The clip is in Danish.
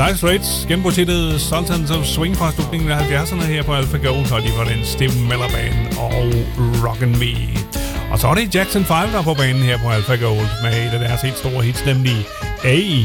Dire Straits genbrugsittet Sultans of Swing fra slutningen af 70'erne her på Alpha Gold, og de var den Steve Miller Band og Rockin' Me. Og så er det Jackson 5, der er på banen her på Alpha Gold med et af deres helt store hits, nemlig A.